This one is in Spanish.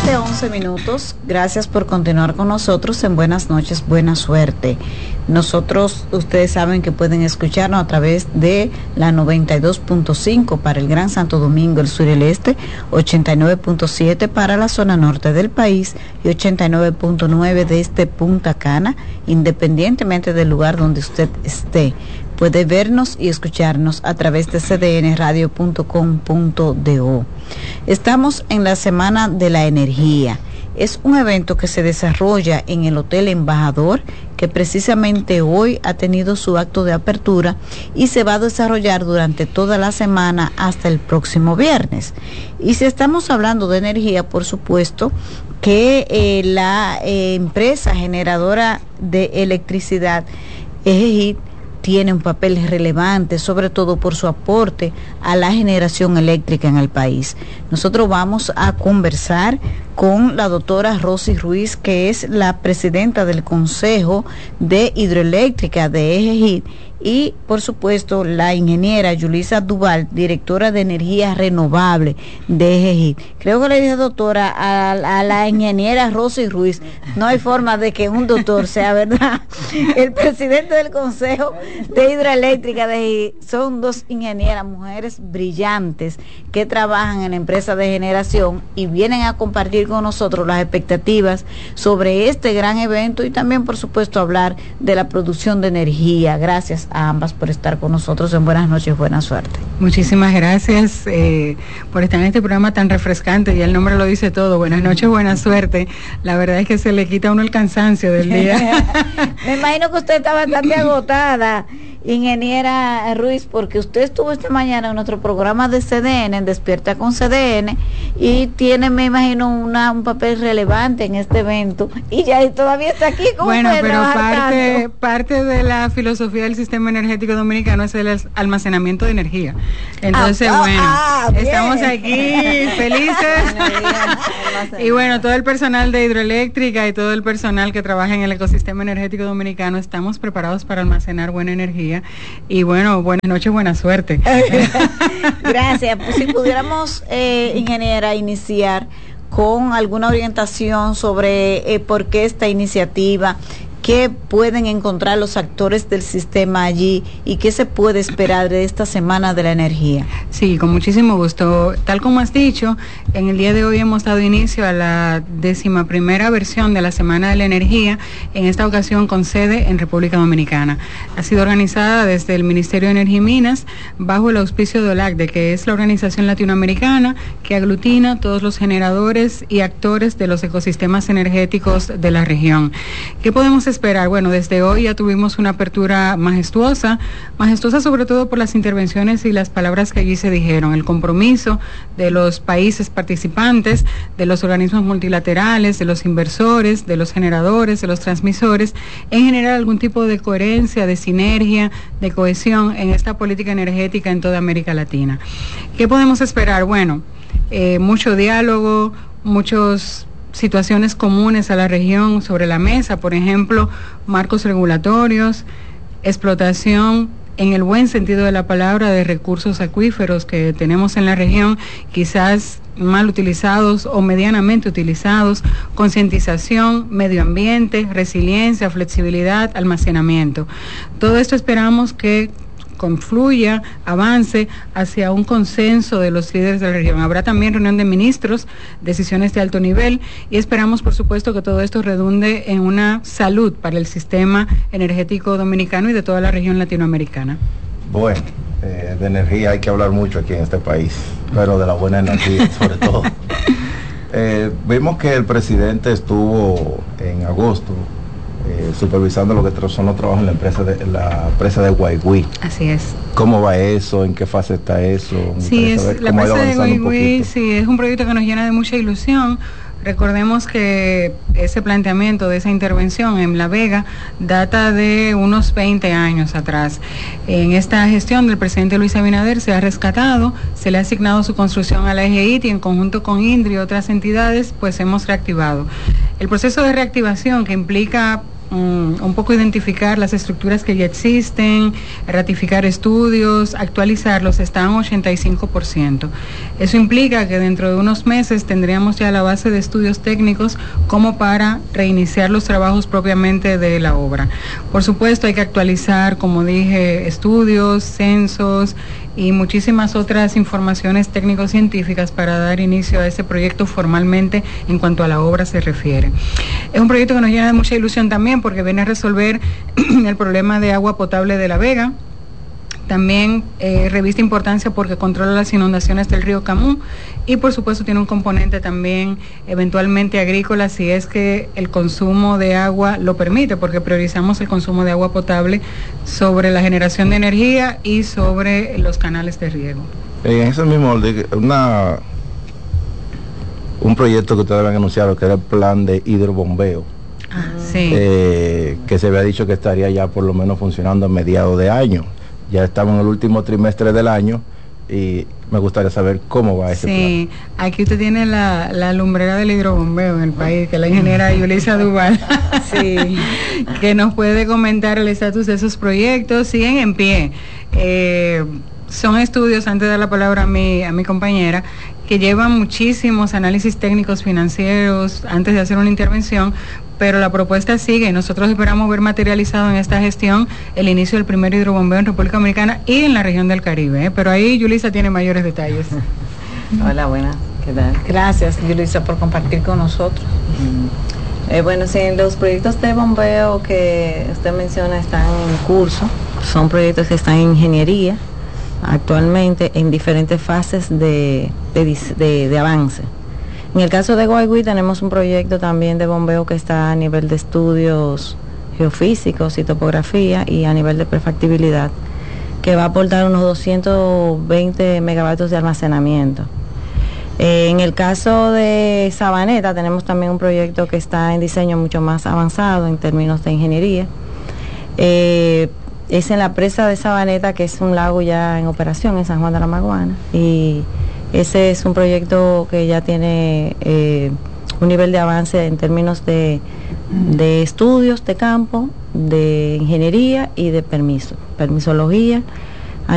7:11. Gracias por continuar con nosotros en Buenas noches, buena suerte. Nosotros, ustedes saben que pueden escucharnos a través de la 92.5 para el Gran Santo Domingo, el sur y el este, 89.7 para la zona norte del país y 89.9 desde Punta Cana, independientemente del lugar donde usted esté. Puede vernos y escucharnos a través de cdnradio.com.do. Estamos en la Semana de la Energía. Es un evento que se desarrolla en el Hotel Embajador, que precisamente hoy ha tenido su acto de apertura y se va a desarrollar durante toda la semana hasta el próximo viernes. Y si estamos hablando de energía, por supuesto que la empresa generadora de electricidad, EGID, tiene un papel relevante, sobre todo por su aporte a la generación eléctrica en el país. Nosotros vamos a conversar con la doctora Rosy Ruiz, que es la presidenta del Consejo de Hidroeléctrica de EGID, y por supuesto la ingeniera Yulisa Duval, directora de energía renovable de EGID. Creo que le dije doctora a la ingeniera Rosy Ruiz. No hay forma de que un doctor sea, ¿verdad? El presidente del Consejo de Hidroeléctrica de EGID. Son dos ingenieras, mujeres brillantes, que trabajan en la empresa de generación y vienen a compartir con nosotros las expectativas sobre este gran evento y también, por supuesto, hablar de la producción de energía. Gracias a ambas por estar con nosotros en Buenas noches, buena suerte. Muchísimas gracias por estar en este programa tan refrescante, y el nombre lo dice todo. Buenas noches, buena suerte. La verdad es que se le quita a uno el cansancio del día. Me imagino que usted está bastante agotada, ingeniera Ruiz, porque usted estuvo esta mañana en nuestro programa de CDN, en Despierta con CDN, y tiene, me imagino, un papel relevante en este evento, y ya todavía está aquí. Bueno, pero parte de la filosofía del sistema energético dominicano es el almacenamiento de energía. Entonces, estamos aquí felices. Y bueno, todo el personal de Hidroeléctrica y todo el personal que trabaja en el ecosistema energético dominicano estamos preparados para almacenar buena energía. Y bueno, buenas noches, buena suerte. Gracias. Pues si pudiéramos, ingeniera, iniciar con alguna orientación sobre por qué esta iniciativa, qué pueden encontrar los actores del sistema allí y qué se puede esperar de esta Semana de la Energía. Sí, con muchísimo gusto. Tal como has dicho, en el día de hoy hemos dado inicio a la 11ª versión de la Semana de la Energía, en esta ocasión con sede en República Dominicana. Ha sido organizada desde el Ministerio de Energía y Minas bajo el auspicio de OLACDE, que es la organización latinoamericana que aglutina todos los generadores y actores de los ecosistemas energéticos de la región. ¿Qué podemos esperar? Bueno, desde hoy ya tuvimos una apertura majestuosa sobre todo por las intervenciones y las palabras que allí se dijeron, el compromiso de los países participantes, de los organismos multilaterales, de los inversores, de los generadores, de los transmisores, en generar algún tipo de coherencia, de sinergia, de cohesión en esta política energética en toda América Latina. ¿Qué podemos esperar? Bueno, mucho diálogo, muchos situaciones comunes a la región sobre la mesa, por ejemplo, marcos regulatorios, explotación en el buen sentido de la palabra de recursos acuíferos que tenemos en la región, quizás mal utilizados o medianamente utilizados, concientización, medio ambiente, resiliencia, flexibilidad, almacenamiento. Todo esto esperamos que confluya, avance hacia un consenso de los líderes de la región. Habrá también reunión de ministros, decisiones de alto nivel, y esperamos, por supuesto, que todo esto redunde en una salud para el sistema energético dominicano y de toda la región latinoamericana. Bueno, de energía hay que hablar mucho aquí en este país, pero de la buena energía sobre todo. Vimos que el presidente estuvo en agosto supervisando lo que son los trabajos en la presa de Guaigüí. Así es. ¿Cómo va eso? ¿En qué fase está eso? Sí, la presa de Guaigüí, sí, es un proyecto que nos llena de mucha ilusión. Recordemos que ese planteamiento de esa intervención en La Vega data de unos 20 años atrás. En esta gestión del presidente Luis Abinader se ha rescatado, se le ha asignado su construcción a la EGID y en conjunto con INDRI y otras entidades, pues hemos reactivado. El proceso de reactivación, que implica un poco identificar las estructuras que ya existen, ratificar estudios, actualizarlos, está en 85%. Eso implica que dentro de unos meses tendríamos ya la base de estudios técnicos como para reiniciar los trabajos propiamente de la obra. Por supuesto, hay que actualizar, como dije, estudios, censos y muchísimas otras informaciones técnico-científicas para dar inicio a ese proyecto formalmente en cuanto a la obra se refiere. Es un proyecto que nos llena de mucha ilusión también porque viene a resolver el problema de agua potable de La Vega. También reviste importancia porque controla las inundaciones del río Camus y por supuesto tiene un componente también eventualmente agrícola si es que el consumo de agua lo permite, porque priorizamos el consumo de agua potable sobre la generación de energía y sobre los canales de riego. En ese mismo un proyecto que ustedes habían anunciado que era el plan de hidrobombeo. Sí. Que se había dicho que estaría ya por lo menos funcionando a mediados de año. Ya estamos en el último trimestre del año y me gustaría saber cómo va ese plan. Sí, aquí usted tiene la lumbrera del hidrobombeo en el país, que es la ingeniera Yulisa Duval, sí, que nos puede comentar el estatus de esos proyectos. Siguen en pie. Son estudios, antes de dar la palabra a mi compañera, que llevan muchísimos análisis técnicos financieros antes de hacer una intervención, pero la propuesta sigue y nosotros esperamos ver materializado en esta gestión el inicio del primer hidrobombeo en República Dominicana y en la región del Caribe, pero ahí Yulisa tiene mayores detalles. Hola, buenas, ¿qué tal? Gracias, Yulisa, por compartir con nosotros. Bueno, sí, los proyectos de bombeo que usted menciona están en curso, son proyectos que están en ingeniería actualmente en diferentes fases de avance. En el caso de Guayguí tenemos un proyecto también de bombeo que está a nivel de estudios geofísicos y topografía y a nivel de prefactibilidad, que va a aportar unos 220 megavatios de almacenamiento. En el caso de Sabaneta tenemos también un proyecto que está en diseño mucho más avanzado en términos de ingeniería. Es en la presa de Sabaneta, que es un lago ya en operación en San Juan de la Maguana, y ese es un proyecto que ya tiene un nivel de avance en términos de estudios de campo, de ingeniería y de permisología,